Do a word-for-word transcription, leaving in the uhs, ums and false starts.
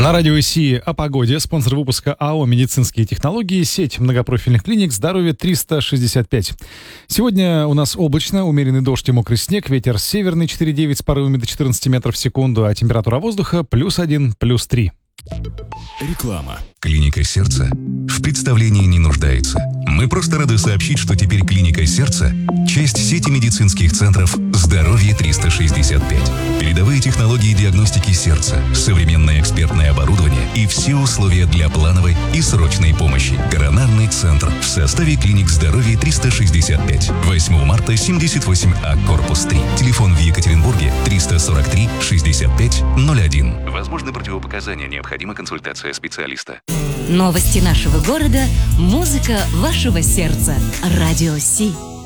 На радио СИ о погоде. Спонсор выпуска АО «Медицинские технологии», сеть многопрофильных клиник «Здоровье триста шестьдесят пять». Сегодня у нас облачно, умеренный дождь и мокрый снег, ветер северный четыре девять с порывами до четырнадцати метров в секунду, а температура воздуха плюс один, плюс три. Реклама. Клиника сердца в представлении не нуждается. Мы просто рады сообщить, что теперь клиника сердца – часть сети медицинских центров «Здоровье триста шестьдесят пять». Передовые технологии диагностики сердца, современное экспертное оборудование и все условия для плановой и срочной помощи. Коронарный центр в составе клиник «Здоровье триста шестьдесят пять». восьмого марта, семьдесят восемь А, корпус три. Телефон в Екатеринбурге триста сорок три шестьдесят пять ноль один. Возможны противопоказания, необходима консультация специалиста. Новости нашего города, музыка вашего сердца. Радио СИ.